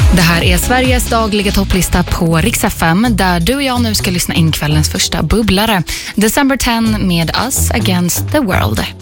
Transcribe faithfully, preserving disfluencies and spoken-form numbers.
Det här är Sveriges dagliga topplista på Rix F M, där du och jag nu ska lyssna in kvällens första bubblare. December tenth med Us Against the World.